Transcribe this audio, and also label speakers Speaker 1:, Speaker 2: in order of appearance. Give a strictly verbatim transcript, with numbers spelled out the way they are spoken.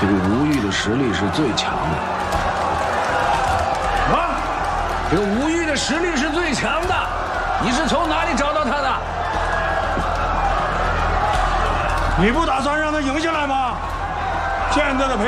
Speaker 1: 个吴玉的实力是最强的。
Speaker 2: 啊，
Speaker 1: 这个吴玉的实力是最强的，你是从哪里找到他的？
Speaker 2: 你不打算让他赢下来吗？现在的